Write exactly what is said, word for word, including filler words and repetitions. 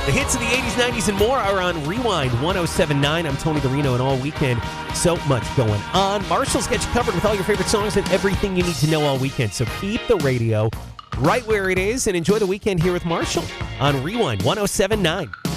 The hits of the eighties, nineties, and more are on Rewind one oh seven point nine. I'm Tony Dorino, and all weekend, so much going on. Marshall's got you covered with all your favorite songs and everything you need to know all weekend. So keep the radio right where it is and enjoy the weekend here with Marshall on Rewind one oh seven point nine.